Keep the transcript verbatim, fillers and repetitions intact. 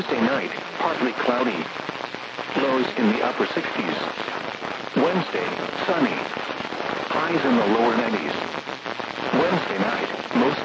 Thursday night, partly cloudy. Lows in the upper sixties. Wednesday, sunny. Highs in the lower nineties. Wednesday night, mostly